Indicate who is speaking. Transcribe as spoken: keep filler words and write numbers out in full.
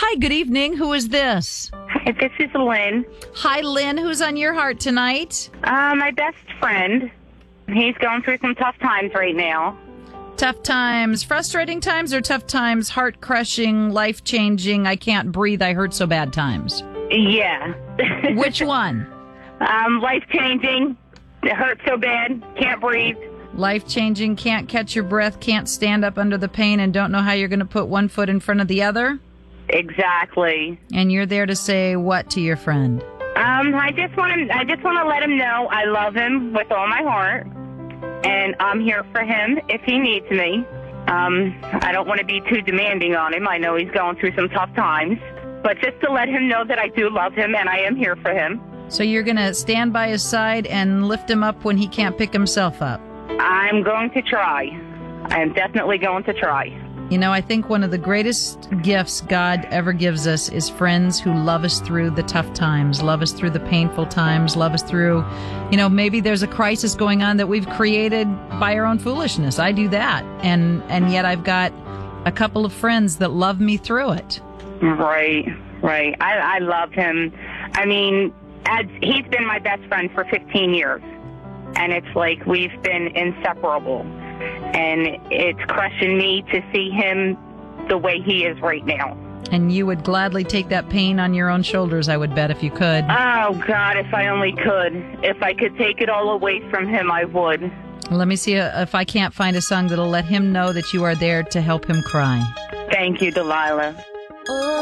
Speaker 1: Hi, good evening. Who is this?
Speaker 2: Hi, this is Lynn.
Speaker 1: Hi, Lynn. Who's on your heart tonight?
Speaker 2: Uh, my best friend. He's going through some tough times right now.
Speaker 1: Tough times, frustrating times, or tough times, heart-crushing, life-changing, I can't breathe, I hurt so bad times?
Speaker 2: Yeah.
Speaker 1: Which one?
Speaker 2: Um, life-changing. It hurts so bad. Can't breathe.
Speaker 1: Life-changing, can't catch your breath, can't stand up under the pain, and don't know how you're going to put one foot in front of the other?
Speaker 2: Exactly.
Speaker 1: And you're there to say what to your friend?
Speaker 2: Um, I just want to. I just want to let him know I love him with all my heart, and I'm here for him if he needs me. Um, I don't want to be too demanding on him. I know he's going through some tough times, but just to let him know that I do love him and I am here for him.
Speaker 1: So you're going to stand by his side and lift him up when he can't pick himself up?
Speaker 2: I'm going to try. I am definitely going to try.
Speaker 1: You know, I think one of the greatest gifts God ever gives us is friends who love us through the tough times, love us through the painful times, love us through, you know, maybe there's a crisis going on that we've created by our own foolishness. I do that. And, and yet I've got a couple of friends that love me through it.
Speaker 2: Right, right. I, I love him. I mean, as, he's been my best friend for fifteen years. And it's like we've been inseparable. And it's crushing me to see him the way he is right now.
Speaker 1: And you would gladly take that pain on your own shoulders, I would bet, if you could.
Speaker 2: Oh, God, if I only could. If I could take it all away from him, I would.
Speaker 1: Let me see if I can't find a song that'll let him know that you are there to help him cry.
Speaker 2: Thank you, Delilah.